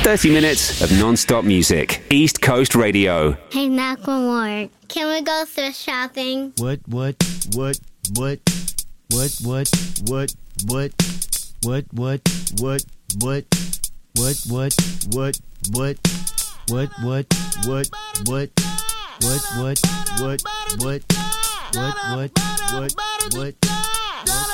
30 minutes of non-stop music. East Coast Radio. Hey, Macklemore, can we go thrift shopping? What?